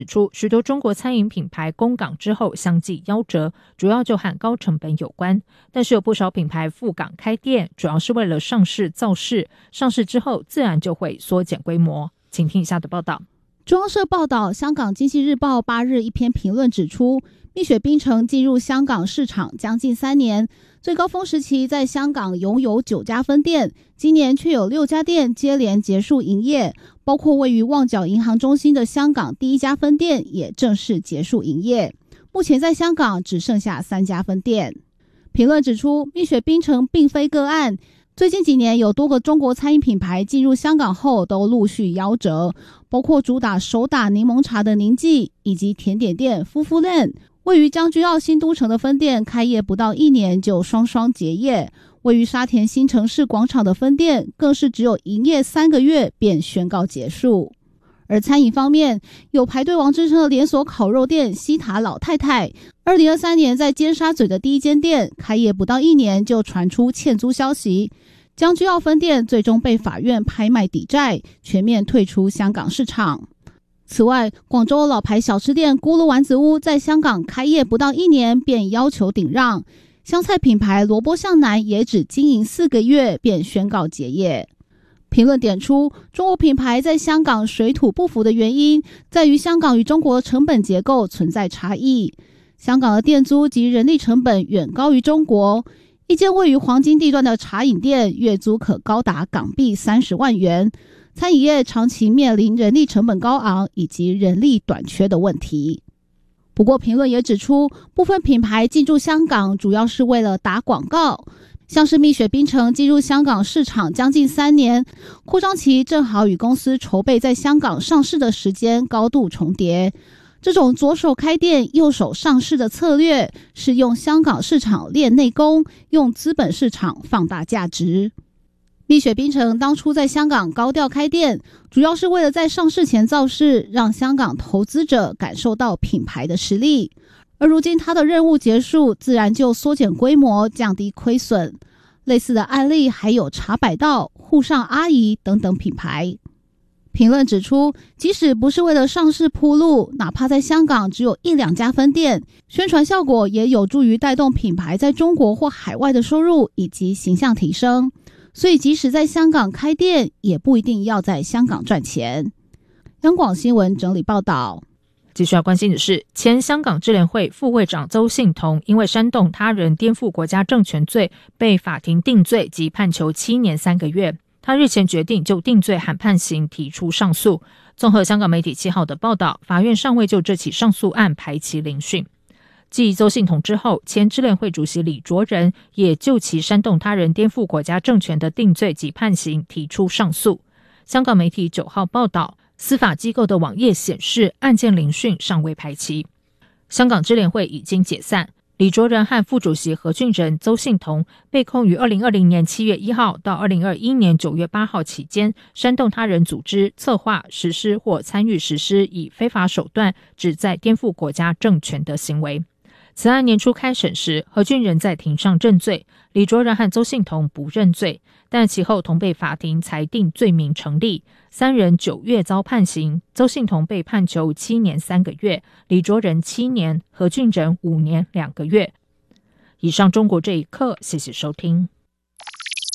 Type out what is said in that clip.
指出，许多中国餐饮品牌供港之后相继夭折，主要就和高成本有关。但是有不少品牌赴港开店，主要是为了上市造势，上市之后自然就会缩减规模。请听以下的报道。 中央社报道，香港经济日报8日一篇评论指出，蜜雪冰城进入香港市场将近3年，最高峰时期在香港拥有9家分店，今年却有6家店接连结束营业，包括位于旺角银行中心的香港第1家分店也正式结束营业。目前在香港只剩下3家分店。评论指出，蜜雪冰城并非个案，最近几年有多个中国餐饮品牌进入香港后都陆续夭折，包括主打手打柠檬茶的宁记，以及甜点店夫妇恋。位于将军澳新都城的分店开业不到1年就双双结业，位于沙田新城市广场的分店更是只有营业3个月便宣告结束。而餐饮方面，有排队王之称的连锁烤肉店西塔老太太，2023年在尖沙咀的第1间店开业不到1年就传出欠租消息，将军澳分店最终被法院拍卖抵债，全面退出香港市场。此外，广州老牌小吃店咕噜丸子屋在香港开业不到1年便要求顶让，湘菜品牌萝卜向南也只经营4个月便宣告结业。评论点出，中国品牌在香港水土不服的原因在于香港与中国成本结构存在差异，香港的店租及人力成本远高于中国，一间位于黄金地段的茶饮店月租可高达港币30万元，餐饮业长期面临人力成本高昂以及人力短缺的问题。不过评论也指出，部分品牌进驻香港主要是为了打广告，像是蜜雪冰城进入香港市场将近3年，扩张期正好与公司筹备在香港上市的时间高度重叠。这种左手开店右手上市的策略，是用香港市场练内功，用资本市场放大价值。蜜雪冰城当初在香港高调开店，主要是为了在上市前造势，让香港投资者感受到品牌的实力。而如今它的任务结束，自然就缩减规模，降低亏损。类似的案例还有茶百道、沪上阿姨等等品牌。评论指出，即使不是为了上市铺路，哪怕在香港只有1-2家分店，宣传效果也有助于带动品牌在中国或海外的收入以及形象提升。所以即使在香港开店，也不一定要在香港赚钱。央广新闻整理报道。 继续要关心的是，前香港支联会副会长邹幸同因为煽动他人颠覆国家政权罪被法庭定罪及判囚7年3个月。他日前决定就定罪和判刑提出上诉。综合香港媒体7号的报道，法院尚未就这起上诉案排期聆讯。继邹幸同之后，前支联会主席李卓人也就其煽动他人颠覆国家政权的定罪及判刑提出上诉。香港媒体9号报道，司法机构的网页显示，案件聆讯尚未排期。香港支联会已经解散，李卓人和副主席何俊仁、邹幸同被控于2020年7月1号到2021年9月8号期间，煽动他人组织、策划、实施或参与实施以非法手段旨在颠覆国家政权的行为。此案年初开审时，何俊仁在庭上认罪，李卓人和邹幸同不认罪，但其后同被法庭裁定罪名成立，3人9月遭判刑，邹幸同被判囚7年3个月，李卓人7年，何俊仁5年2个月。以上中国这一刻，谢谢收听。